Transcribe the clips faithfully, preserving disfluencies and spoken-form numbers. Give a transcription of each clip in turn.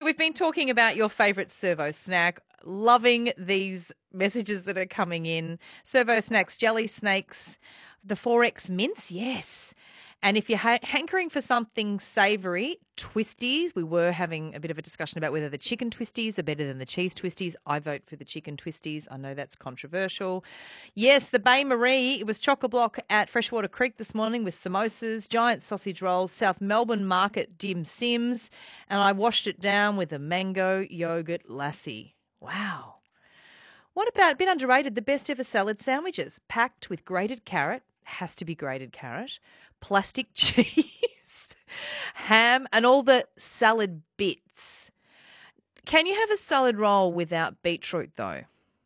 we've been talking about your favourite servo snack. Loving these messages that are coming in. Servo snacks, jelly snakes, the four X mince, yes. And if you're ha- hankering for something savoury, twisties. We were having a bit of a discussion about whether the chicken twisties are better than the cheese twisties. I vote for the chicken twisties. I know that's controversial. Yes, the Bay Marie. It was chock-a-block at Freshwater Creek this morning with samosas, giant sausage rolls, South Melbourne Market dim sims, and I washed it down with a mango yogurt lassi. Wow. What about, a bit underrated, the best ever salad sandwiches, packed with grated carrot, has to be grated carrot, plastic cheese, ham, and all the salad bits. Can you have a salad roll without beetroot, though?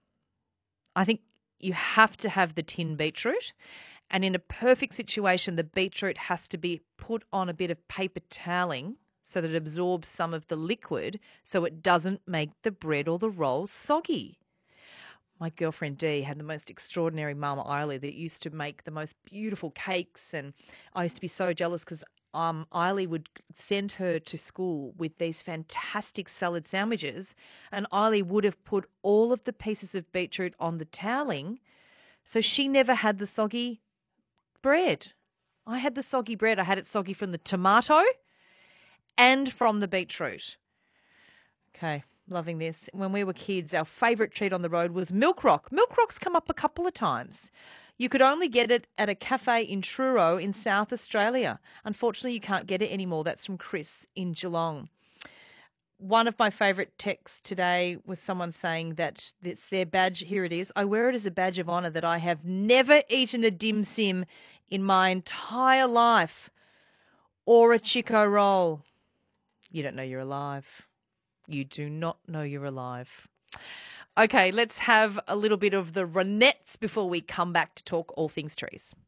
I think you have to have the tin beetroot. And in a perfect situation, the beetroot has to be put on a bit of paper toweling so that it absorbs some of the liquid so it doesn't make the bread or the roll soggy. My girlfriend Dee had the most extraordinary mum, Eiley, that used to make the most beautiful cakes, and I used to be so jealous because um, Eiley would send her to school with these fantastic salad sandwiches, and Eiley would have put all of the pieces of beetroot on the toweling, so she never had the soggy bread. I had the soggy bread. I had it soggy from the tomato and from the beetroot. Okay. Loving this. When we were kids, our favourite treat on the road was Milk Rock. Milk Rock's come up a couple of times. You could only get it at a cafe in Truro in South Australia. Unfortunately, you can't get it anymore. That's from Chris in Geelong. One of my favourite texts today was someone saying that it's their badge. Here it is. I wear it as a badge of honour that I have never eaten a dim sim in my entire life or a Chico roll. You don't know you're alive. You do not know you're alive. Okay, let's have a little bit of the Ronettes before we come back to talk all things trees.